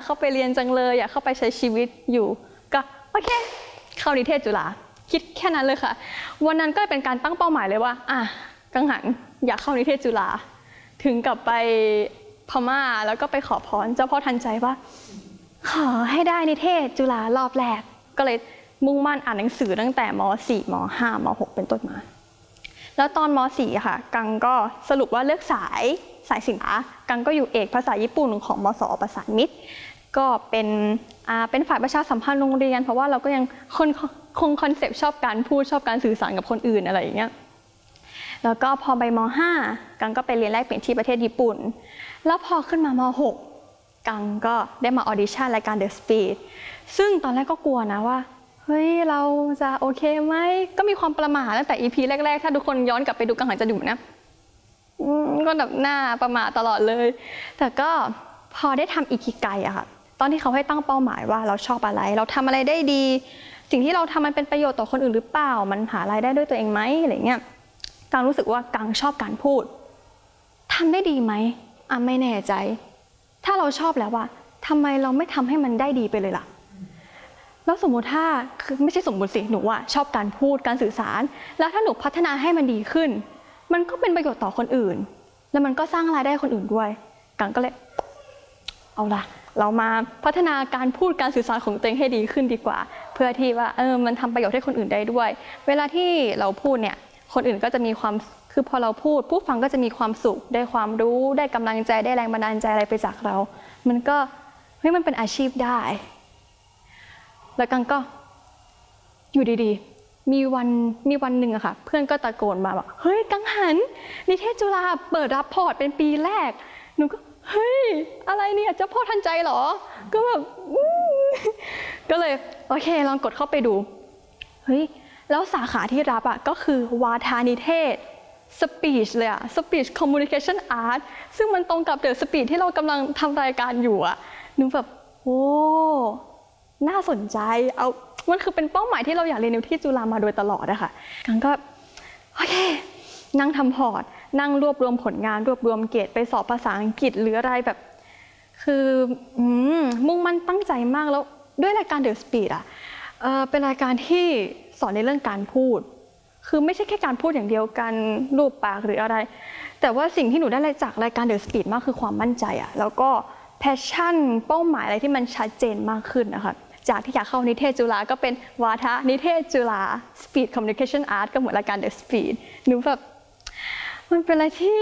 เข้าไปเรียนจังเลยอยากเข้าไปใช้ชีวิตอยู่ก็โอเคเข้านิเทศจุฬาคิดแค่นั้นเลยค่ะวันนั้นก็เป็นการตั้งเป้าหมายเลยว่ากังหันอยากเข้านิเทศจุฬาถึงกลับไปพม่าแล้วก็ไปขอพรเจ้าพ่อทันใจว่าขอให้ได้นิเทศจุฬารอบแรกก็เลยมุ่งมั่นอ่านหนังสือตั้งแต่ม.4 ม.5 ม.6 เป็นต้นมาแล้วตอนม.4 ค่ะกังก็สรุปว่าเลือกสายศิลปะกังก็อยู่เอกภาษาญี่ปุ่นของมส.ประสานมิตรก็เป็นฝ่ายประชาสัมพันธ์โรงเรียนเพราะว่าเราก็ยังคงคอนเซปต์ชอบการพูดชอบการสื่อสารกับคนอื่นอะไรอย่างเงี้ยแล้วก็พอไปม.5 กังก็ไปเรียนแลกเปลี่ยนที่ประเทศญี่ปุ่นแล้วพอขึ้นมาม.6 กังก็ได้มาออดิชั่นรายการ The Speed ซึ่งตอนแรกก็กลัวนะว่าเฮ้ยเราจะโอเคไหมก็มีความประหม่าตั้งแต่ EP แรกๆถ้าทุกคนย้อนกลับไปดูกังหันจะอยู่นะก็แบบหน้าประหม่าตลอดเลยแต่ก็พอได้ทำอิคิไกอะค่ะตอนที่เขาให้ตั้งเป้าหมายว่าเราชอบอะไรเราทำอะไรได้ดีสิ่งที่เราทำมันเป็นประโยชน์ต่อคนอื่นหรือเปล่ามันหารายได้ด้วยตัวเองไหมอะไรเงี้ยกังรู้สึกว่ากังชอบการพูดทำได้ดีไหมไม่แน่ใจถ้าเราชอบแล้วว่าทำไมเราไม่ทำให้มันได้ดีไปเลยล่ะแล้วสมมติถ้าคือไม่ใช่สมมติสิหนูชอบการพูดการสื่อสารแล้วถ้าหนูพัฒนาให้มันดีขึ้นมันก็เป็นประโยชน์ต่อคนอื่นแล้วมันก็สร้างรายได้คนอื่นด้วยกังก็เลยเอาล่ะเรามาพัฒนาการพูดการสื่อสารของตัวเองให้ดีขึ้นดีกว่าเพื่อที่ว่ามันทำประโยชน์ให้คนอื่นได้ด้วยเวลาที่เราพูดเนี่ยคนอื่นก็จะมีความคือพอเราพูดผู้ฟังก็จะมีความสุขได้ความรู้ได้กำลังใจได้แรงบันดาลใจอะไรไปจากเรามันก็มันเป็นอาชีพได้แล้วกังก็อยู่ดีๆมีวันหนึ่งอะค่ะเพื่อนก็ตะโกนมาบอกเฮ้ยกังหันนิเทศจุฬาเปิดรับพอร์ตเป็นปีแรกหนูก็เฮ้ยอะไรเนี่ยเจ้าพ่อทันใจเหรอก็แบบก็เลยโอเคลองกดเข้าไปดูเฮ้ยแล้วสาขาที่รับอะก็คือวาทานิเทศ speech เลยอะ speech communication art ซึ่งมันตรงกับ The Speech ที่เรากำลังทำรายการอยู่อะหนูแบบโอ้น่าสนใจมันคือเป็นเป้าหมายที่เราอยากเรียนที่จุฬามาโดยตลอดอะค่ะกังก็โอเคนั่งทำพอร์ตนั่งรวบรวมผลงานรวบรวมเกรดไปสอบภาษาอังกฤษหรืออะไรแบบคือมุ่งมั่นตั้งใจมากแล้วด้วยรายการ The Speed อะเป็นรายการที่สอนในเรื่องการพูดคือไม่ใช่แค่การพูดอย่างเดียวกันรูปปากหรืออะไรแต่ว่าสิ่งที่หนูได้จากรายการ The Speed มากคือความมั่นใจอะแล้วก็แพชชั่นเป้าหมายอะไรที่มันชัดเจนมากขึ้นนะคะจากที่อยากเข้านิเทศจุฬาก็เป็นวาทะนิเทศจุฬา Speed Communication Art ก็เหมือนรายการ The Speed หนูแบบมันเป็นอะไรที่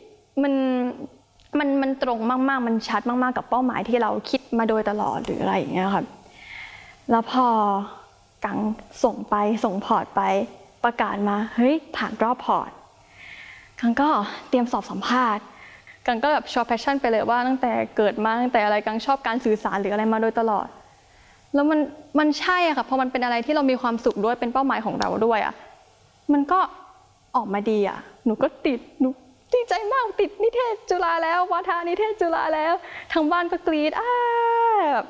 มันตรงมากๆมันชัดมากๆกับเป้าหมายที่เราคิดมาโดยตลอดหรืออะไรอย่างเงี้ยค่ะแล้วพอกังส่งพอร์ตไปประกาศมาเฮ้ยผ่านรอบพอร์ตกังก็เตรียมสอบสัมภาษณ์กังก็แบบชอบแพชชั่นไปเลยว่าตั้งแต่เกิดมาตั้งแต่อะไรกังชอบการสื่อสารหรืออะไรมาโดยตลอดแล้วมันใช่อะค่ะพอมันเป็นอะไรที่เรามีความสุขด้วยเป็นเป้าหมายของเราด้วยอะมันก็ออกมาดีอะหนูก็หนูดีใจมากติดนิเทศจุฬาแล้ววาทานิเทศจุฬาแล้วทางบ้านก็กรี๊ดแบบ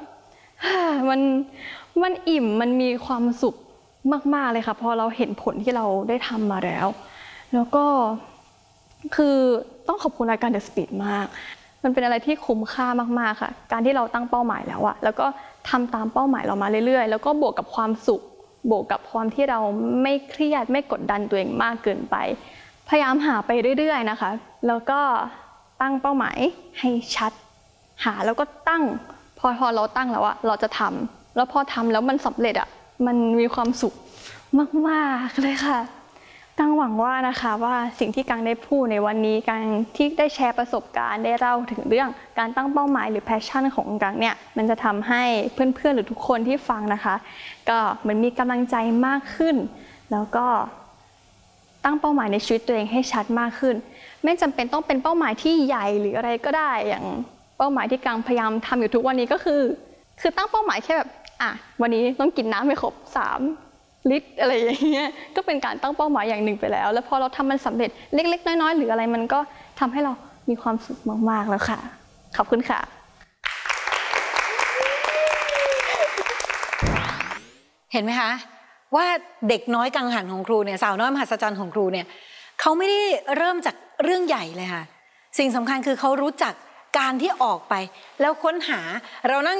มันอิ่มมันมีความสุขมากๆเลยค่ะพอเราเห็นผลที่เราได้ทำมาแล้วก็คือต้องขอบคุณรายการ The Speed มากมันเป็นอะไรที่คุ้มค่ามากๆค่ะการที่เราตั้งเป้าหมายแล้วอะแล้วก็ทำตามเป้าหมายเรามาเรื่อยๆแล้วก็บวกกับความสุขบวกกับความที่เราไม่เครียดไม่กดดันตัวเองมากเกินไปพยายามหาไปเรื่อยๆนะคะแล้วก็ตั้งเป้าหมายให้ชัดหาแล้วก็ตั้งพอเราตั้งแล้วอะเราจะทำแล้วพอทำแล้วมันสำเร็จอะมันมีความสุขมากๆเลยค่ะกังหวังว่านะคะว่าสิ่งที่กังได้พูดในวันนี้กังที่ได้แชร์ประสบการณ์ได้เล่าถึงเรื่องการตั้งเป้าหมายหรือแพชชั่นของกังเนี่ยมันจะทำให้เพื่อนๆหรือทุกคนที่ฟังนะคะก็เหมือนมีกำลังใจมากขึ้นแล้วก็ตั้งเป้าหมายในชีวิตตัวเองให้ชัดมากขึ้นไม่จำเป็นต้องเป็นเป้าหมายที่ใหญ่หรืออะไรก็ได้อย่างเป้าหมายที่กังพยายามทำอยู่ทุกวันนี้ก็คือตั้งเป้าหมายแค่แบบวันนี้ต้องกินน้ำให้ครบ3 ลิตรอะไรอย่างเงี้ยก็เป็นการตั้งเป้าหมายอย่างหนึ่งไปแล้วพอเราทำมันสำเร็จเล็กๆน้อยๆหรืออะไรมันก็ทำให้เรามีความสุขมากๆแล้วค่ะขอบคุณค่ะเห็นไหมคะว่าเด็กน้อยกังหันของครูเนี่ยสาวน้อยมหัศจรรย์ของครูเนี่ยเขาไม่ได้เริ่มจากเรื่องใหญ่เลยค่ะสิ่งสำคัญคือเขารู้จักการที่ออกไปแล้วค้นหาเรานั่ง